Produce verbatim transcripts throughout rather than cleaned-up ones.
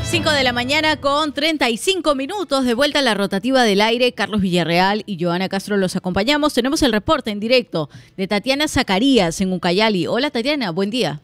cinco de la mañana con treinta y cinco minutos, de vuelta a la rotativa del aire. Carlos Villarreal y Joana Castro los acompañamos. Tenemos el reporte en directo de Tatiana Zacarías en Ucayali. Hola Tatiana, buen día.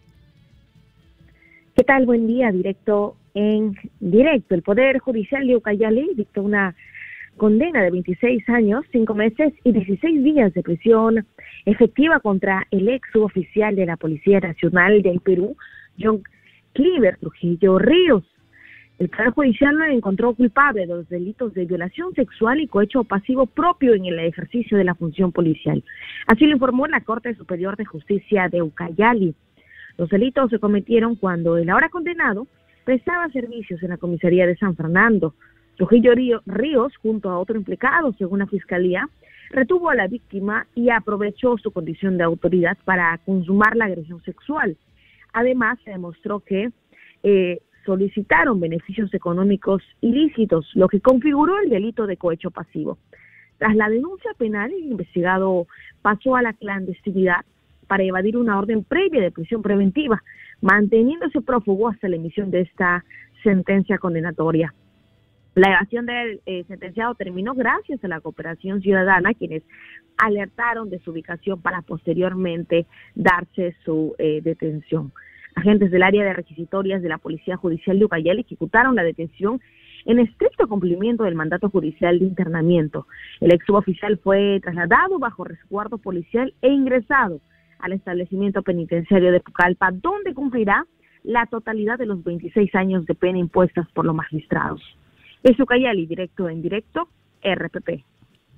¿Qué tal? Buen día, directo en directo. El Poder Judicial de Ucayali dictó una condena de veintiséis años, cinco meses y dieciséis días de prisión efectiva contra el ex suboficial de la Policía Nacional del Perú, John Cliver Trujillo Ríos. El Poder Judicial lo encontró culpable de los delitos de violación sexual y cohecho pasivo propio en el ejercicio de la función policial. Así lo informó la Corte Superior de Justicia de Ucayali. Los delitos se cometieron cuando el ahora condenado prestaba servicios en la comisaría de San Fernando. Trujillo Ríos, junto a otro implicado, según la Fiscalía, retuvo a la víctima y aprovechó su condición de autoridad para consumar la agresión sexual. Además, se demostró que eh, solicitaron beneficios económicos ilícitos, lo que configuró el delito de cohecho pasivo. Tras la denuncia penal, el investigado pasó a la clandestinidad para evadir una orden previa de prisión preventiva, manteniéndose prófugo hasta la emisión de esta sentencia condenatoria. La evasión del eh, sentenciado terminó gracias a la cooperación ciudadana, quienes alertaron de su ubicación para posteriormente darse su eh, detención. Agentes del área de requisitorias de la Policía Judicial de Ucayali ejecutaron la detención en estricto cumplimiento del mandato judicial de internamiento. El ex suboficial fue trasladado bajo resguardo policial e ingresado al establecimiento penitenciario de Pucallpa, donde cumplirá la totalidad de los veintiséis años de pena impuestas por los magistrados. Es Ucayali, directo en directo, R P P.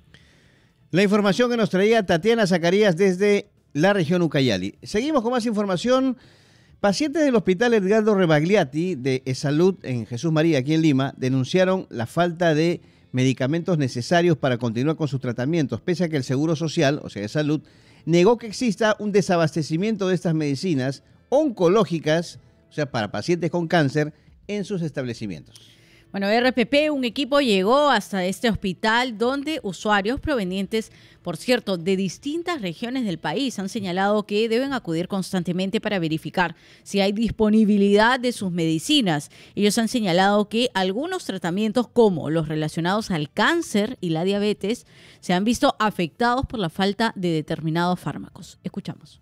La información que nos traía Tatiana Zacarías desde la región Ucayali. Seguimos con más información. Pacientes del Hospital Edgardo Rebagliati de Salud en Jesús María, aquí en Lima, denunciaron la falta de medicamentos necesarios para continuar con sus tratamientos, pese a que el Seguro Social, o sea, de Salud, negó que exista un desabastecimiento de estas medicinas oncológicas, o sea, para pacientes con cáncer, en sus establecimientos. Bueno, R P P, un equipo llegó hasta este hospital donde usuarios provenientes, por cierto, de distintas regiones del país han señalado que deben acudir constantemente para verificar si hay disponibilidad de sus medicinas. Ellos han señalado que algunos tratamientos, como los relacionados al cáncer y la diabetes, se han visto afectados por la falta de determinados fármacos. Escuchamos.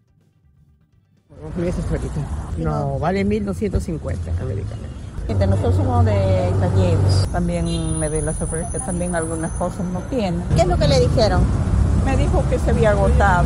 No, vale mil doscientos cincuenta el medicamento. Nosotros somos de talleres, también me de la sorpresa, también algunas cosas no tienen. ¿Qué es lo que le dijeron? Me dijo que se había agotado.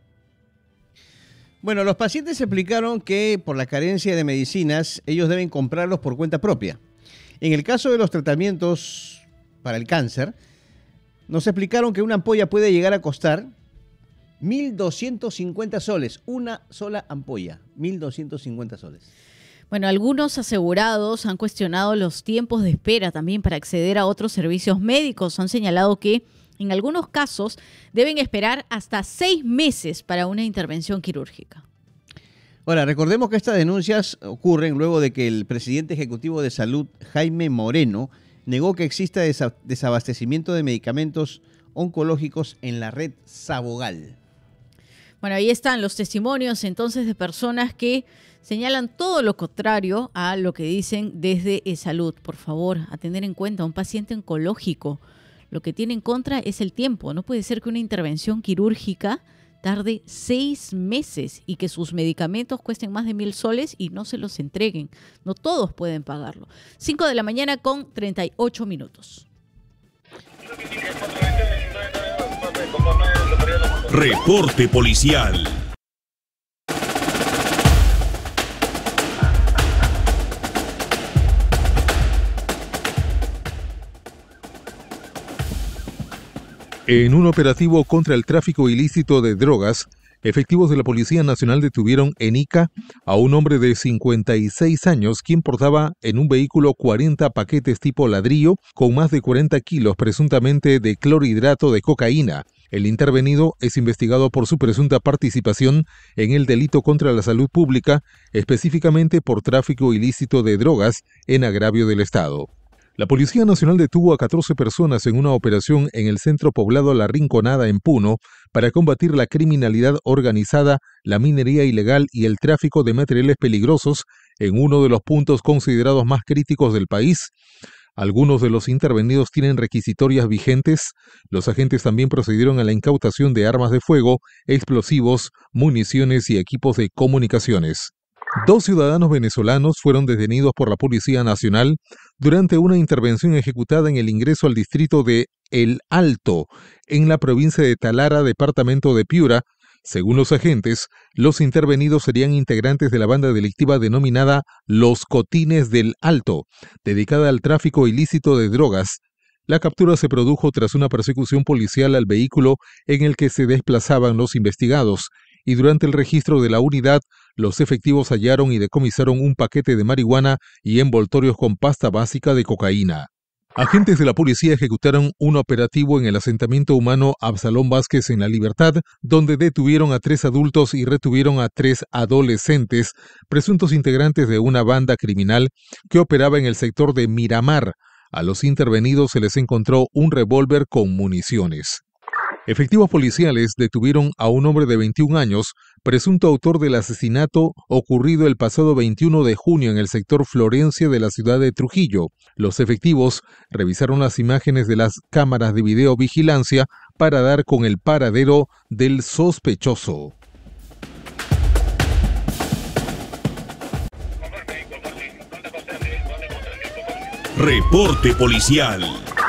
Bueno, los pacientes explicaron que por la carencia de medicinas, ellos deben comprarlos por cuenta propia. En el caso de los tratamientos para el cáncer, nos explicaron que una ampolla puede llegar a costar mil doscientos cincuenta soles, una sola ampolla, mil doscientos cincuenta soles. Bueno, algunos asegurados han cuestionado los tiempos de espera también para acceder a otros servicios médicos. Han señalado que en algunos casos deben esperar hasta seis meses para una intervención quirúrgica. Ahora, recordemos que estas denuncias ocurren luego de que el presidente ejecutivo de Salud, Jaime Moreno, negó que exista desabastecimiento de medicamentos oncológicos en la red Sabogal. Bueno, ahí están los testimonios entonces de personas que señalan todo lo contrario a lo que dicen desde Salud. Por favor, a tener en cuenta, un paciente oncológico, lo que tiene en contra es el tiempo. No puede ser que una intervención quirúrgica tarde seis meses y que sus medicamentos cuesten más de mil soles y no se los entreguen. No todos pueden pagarlo. cinco de la mañana con treinta y ocho minutos. Reporte policial. En un operativo contra el tráfico ilícito de drogas, efectivos de la Policía Nacional detuvieron en Ica a un hombre de cincuenta y seis años, quien portaba en un vehículo cuarenta paquetes tipo ladrillo con más de cuarenta kilos presuntamente de clorhidrato de cocaína. El intervenido es investigado por su presunta participación en el delito contra la salud pública, específicamente por tráfico ilícito de drogas en agravio del Estado. La Policía Nacional detuvo a catorce personas en una operación en el centro poblado La Rinconada en Puno para combatir la criminalidad organizada, la minería ilegal y el tráfico de materiales peligrosos en uno de los puntos considerados más críticos del país. Algunos de los intervenidos tienen requisitorias vigentes. Los agentes también procedieron a la incautación de armas de fuego, explosivos, municiones y equipos de comunicaciones. Dos ciudadanos venezolanos fueron detenidos por la Policía Nacional durante una intervención ejecutada en el ingreso al distrito de El Alto, en la provincia de Talara, departamento de Piura. Según los agentes, los intervenidos serían integrantes de la banda delictiva denominada Los Cotines del Alto, dedicada al tráfico ilícito de drogas. La captura se produjo tras una persecución policial al vehículo en el que se desplazaban los investigados, y durante el registro de la unidad, los efectivos hallaron y decomisaron un paquete de marihuana y envoltorios con pasta básica de cocaína. Agentes de la policía ejecutaron un operativo en el asentamiento humano Absalón Vázquez en La Libertad, donde detuvieron a tres adultos y retuvieron a tres adolescentes, presuntos integrantes de una banda criminal que operaba en el sector de Miramar. A los intervenidos se les encontró un revólver con municiones. Efectivos policiales detuvieron a un hombre de veintiún años, presunto autor del asesinato ocurrido el pasado veintiuno de junio en el sector Florencia de la ciudad de Trujillo. Los efectivos revisaron las imágenes de las cámaras de videovigilancia para dar con el paradero del sospechoso. Reporte policial.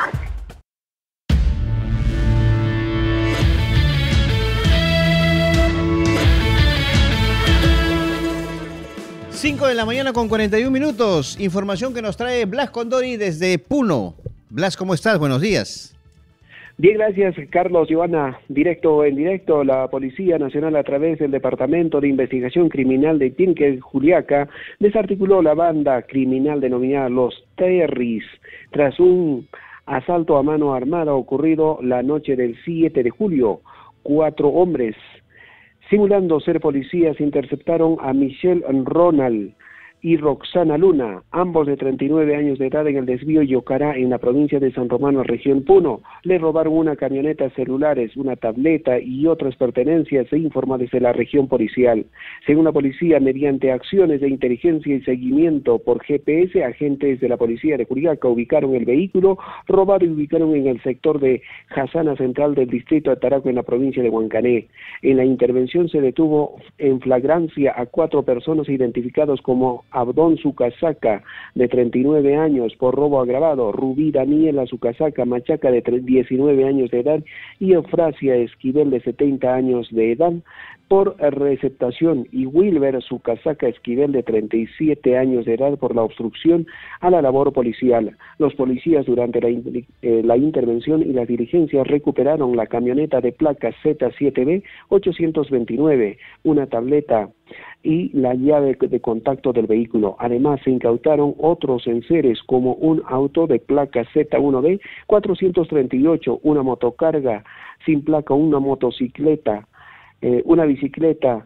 cinco de la mañana con cuarenta y un minutos. Información que nos trae Blas Condori desde Puno. Blas, ¿cómo estás? Buenos días. Bien, gracias, Carlos. Ivana, directo en directo, la Policía Nacional, a través del Departamento de Investigación Criminal de Tinque, Juliaca, desarticuló la banda criminal denominada Los Terris, tras un asalto a mano armada ocurrido la noche del siete de julio. Cuatro hombres, simulando ser policías, interceptaron a Michelle Ronald y Roxana Luna, ambos de treinta y nueve años de edad, en el desvío Yocará, en la provincia de San Romano, región Puno. Le robaron una camioneta, celulares, una tableta y otras pertenencias, se informa desde la región policial. Según la policía, mediante acciones de inteligencia y seguimiento por G P S, agentes de la policía de Juliaca ubicaron el vehículo robado y ubicaron en el sector de Jasana Central del distrito de Taraco, en la provincia de Huancané. En la intervención se detuvo en flagrancia a cuatro personas identificados como Abdón Sucasaca, de treinta y nueve años, por robo agravado; Rubí Daniela Sucasaca Machaca, de diecinueve años de edad; y Eufrasia Esquivel, de setenta años de edad, por receptación; y Wilber Sucasaca Esquivel, de treinta y siete años de edad, por la obstrucción a la labor policial. Los policías, durante la, eh, la intervención y las diligencias, recuperaron la camioneta de placa Z siete B ochocientos veintinueve, una tableta y la llave de contacto del vehículo. Además, se incautaron otros enseres, como un auto de placa Z uno B cuatrocientos treinta y ocho, una motocarga sin placa, una motocicleta, eh, una bicicleta,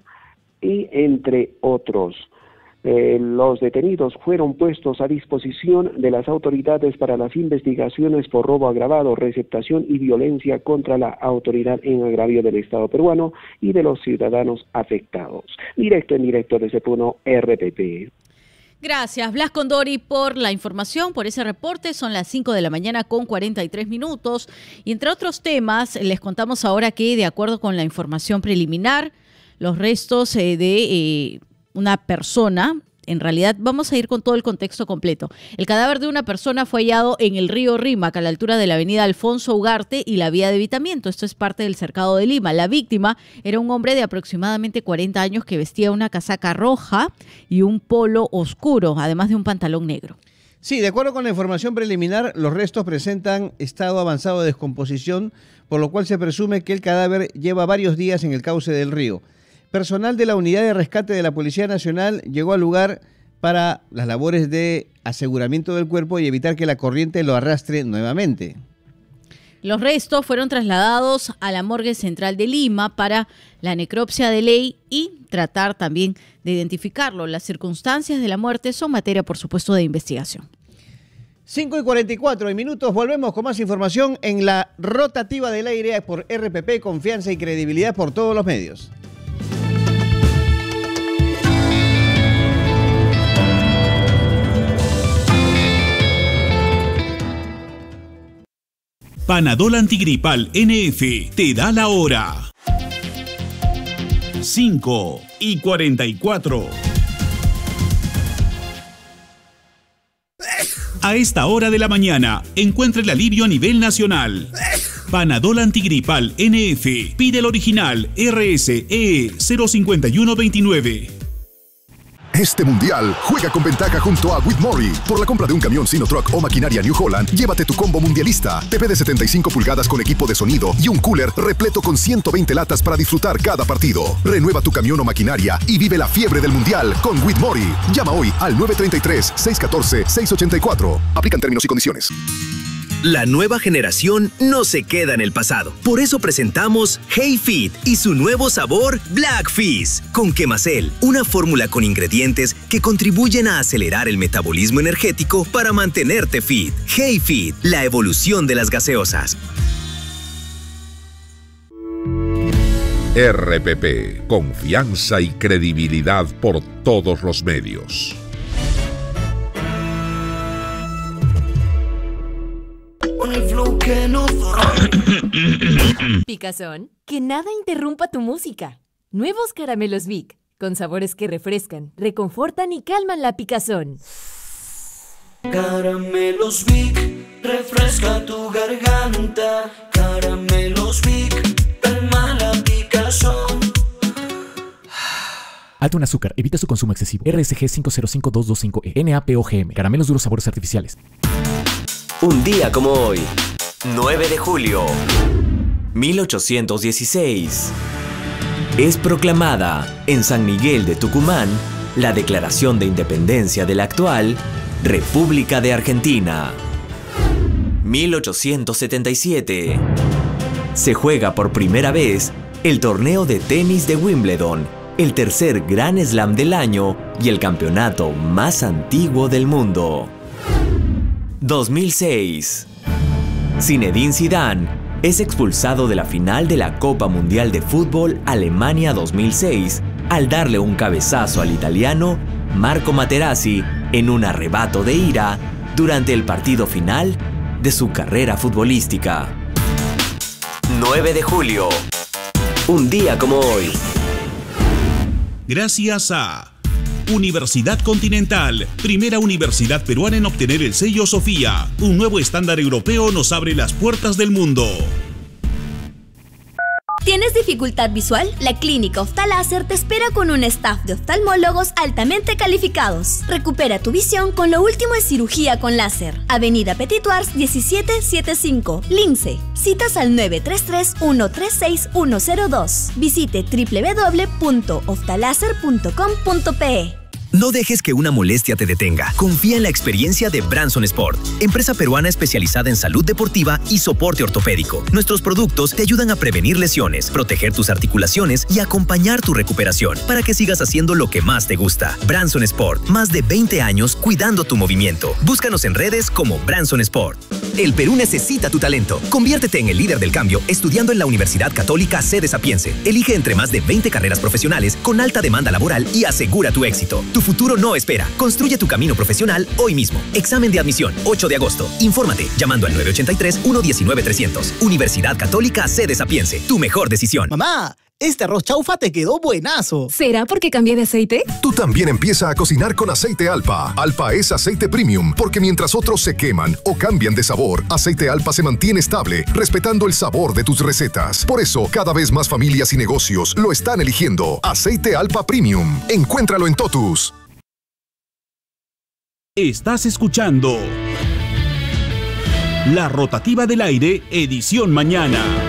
y entre otros. Eh, los detenidos fueron puestos a disposición de las autoridades para las investigaciones por robo agravado, receptación y violencia contra la autoridad en agravio del Estado peruano y de los ciudadanos afectados. Directo en directo desde Puno, R P P. Gracias, Blas Condori, por la información, por ese reporte. Son las cinco de la mañana con cuarenta y tres minutos. Y entre otros temas, les contamos ahora que, de acuerdo con la información preliminar, los restos eh, de eh, una persona, en realidad vamos a ir con todo el contexto completo. El cadáver de una persona fue hallado en el río Rímac, a la altura de la avenida Alfonso Ugarte y la vía de Evitamiento. Esto es parte del cercado de Lima. La víctima era un hombre de aproximadamente cuarenta años que vestía una casaca roja y un polo oscuro, además de un pantalón negro. Sí, de acuerdo con la información preliminar, los restos presentan estado avanzado de descomposición, por lo cual se presume que el cadáver lleva varios días en el cauce del río. Personal de la Unidad de Rescate de la Policía Nacional llegó al lugar para las labores de aseguramiento del cuerpo y evitar que la corriente lo arrastre nuevamente. Los restos fueron trasladados a la morgue central de Lima para la necropsia de ley y tratar también de identificarlo. Las circunstancias de la muerte son materia, por supuesto, de investigación. cinco y cuarenta y cuatro minutos, volvemos con más información en la rotativa del aire por R P P, confianza y credibilidad por todos los medios. Panadol Antigripal N F te da la hora. cinco y cuarenta y cuatro. A esta hora de la mañana, encuentra el alivio a nivel nacional. Panadol Antigripal N F. Pide el original R S E cero cinco uno dos nueve. Este mundial, juega con ventaja junto a Whitmore. Por la compra de un camión Sinotruk o maquinaria New Holland, llévate tu combo mundialista. T V de setenta y cinco pulgadas con equipo de sonido y un cooler repleto con ciento veinte latas para disfrutar cada partido. Renueva tu camión o maquinaria y vive la fiebre del mundial con Whitmore. Llama hoy al nueve tres tres, seis uno cuatro, seis ocho cuatro. Aplican términos y condiciones. La nueva generación no se queda en el pasado. Por eso presentamos Hey Fit y su nuevo sabor Black Fizz con Quemacel, una fórmula con ingredientes que contribuyen a acelerar el metabolismo energético para mantenerte fit. Hey Fit, la evolución de las gaseosas. R P P, confianza y credibilidad por todos los medios. Picazón, que nada interrumpa tu música. Nuevos caramelos Vic, con sabores que refrescan, reconfortan y calman la picazón. Caramelos Vic, refresca tu garganta. Caramelos Vic, calma la picazón. Alto en azúcar, evita su consumo excesivo. R S G cinco cero cinco dos dos cinco E, N A P O G M, caramelos duros sabores artificiales. Un día como hoy, nueve de julio, mil ochocientos dieciséis. Es proclamada en San Miguel de Tucumán la Declaración de Independencia de la actual República de Argentina. mil ochocientos setenta y siete. Se juega por primera vez el torneo de tenis de Wimbledon, el tercer Grand Slam del año y el campeonato más antiguo del mundo. dos mil seis. Zinedine Zidane es expulsado de la final de la Copa Mundial de Fútbol Alemania dos mil seis al darle un cabezazo al italiano Marco Materazzi en un arrebato de ira durante el partido final de su carrera futbolística. nueve de julio. Un día como hoy. Gracias a Universidad Continental, primera universidad peruana en obtener el sello Sofía. Un nuevo estándar europeo nos abre las puertas del mundo. ¿Tienes dificultad visual? La Clínica Oftaláser te espera con un staff de oftalmólogos altamente calificados. Recupera tu visión con lo último en cirugía con láser. Avenida Petit Wars diecisiete setenta y cinco, Lince. Citas al nueve tres tres, uno tres seis, uno cero dos. Visite doble u doble u doble u punto oftaláser punto com punto pe. No dejes que una molestia te detenga. Confía en la experiencia de Branson Sport, empresa peruana especializada en salud deportiva y soporte ortopédico. Nuestros productos te ayudan a prevenir lesiones, proteger tus articulaciones y acompañar tu recuperación para que sigas haciendo lo que más te gusta. Branson Sport, más de veinte años cuidando tu movimiento. Búscanos en redes como Branson Sport. El Perú necesita tu talento. Conviértete en el líder del cambio estudiando en la Universidad Católica Sede Sapiense. Elige entre más de veinte carreras profesionales con alta demanda laboral y asegura tu éxito. Tu futuro no espera. Construye tu camino profesional hoy mismo. Examen de admisión, ocho de agosto. Infórmate llamando al nueve ocho tres, uno uno nueve, trescientos. Universidad Católica Sede Sapiense. Tu mejor decisión. Mamá, este arroz chaufa te quedó buenazo. ¿Será porque cambié de aceite? Tú también empieza a cocinar con aceite Alpa. Alpa es aceite premium porque mientras otros se queman o cambian de sabor, aceite Alpa se mantiene estable, respetando el sabor de tus recetas. Por eso, cada vez más familias y negocios lo están eligiendo. Aceite Alpa Premium. Encuéntralo en Totus. Estás escuchando La Rotativa del Aire, edición mañana.